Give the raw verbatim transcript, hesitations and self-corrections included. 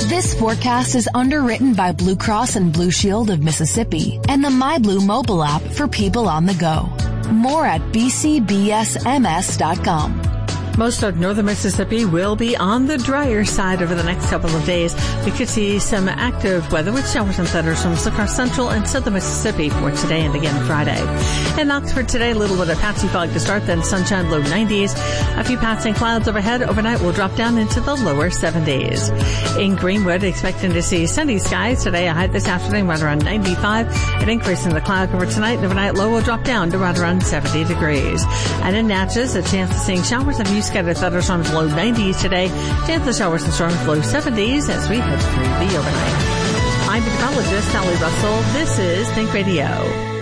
This forecast is underwritten by Blue Cross and Blue Shield of Mississippi and the MyBlue mobile app for people on the go. More at b c b s m s dot com. Most of northern Mississippi will be on the drier side over the next couple of days. We could see some active weather with showers and thunderstorms across central and southern Mississippi for today and again Friday. In Oxford today, a little bit of patchy fog to start, then sunshine, low nineties. A few passing clouds overhead. Overnight will drop down into the lower seventies. In Greenwood, expecting to see sunny skies today. A high this afternoon right around ninety-five. An increase in the cloud cover tonight. And overnight low will drop down to right around seventy degrees. And in Natchez, a chance of seeing showers of use scattered thunderstorms, low nineties today. Chance of showers and storms, low seventies as we head through the overnight. I'm meteorologist Sally Russell. This is Think Radio.